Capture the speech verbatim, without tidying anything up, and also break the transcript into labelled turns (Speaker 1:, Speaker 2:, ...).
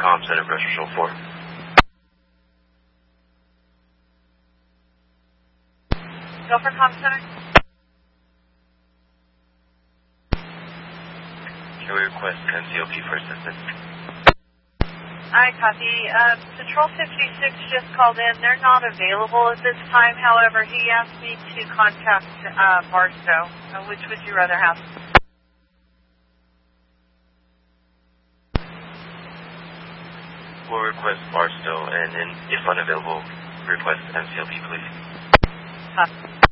Speaker 1: Comm Center, Brush Patrol four.
Speaker 2: Go for Comm Center.
Speaker 1: Can we request M C O P for assistance?
Speaker 2: Alright, copy. Uh, Patrol fifty-six just called in. They're not available at this time. However, he asked me to contact uh, Barstow. Uh, which would you rather have?
Speaker 1: We'll request Barstow, and then if unavailable, request M C O P, please.
Speaker 2: Copy.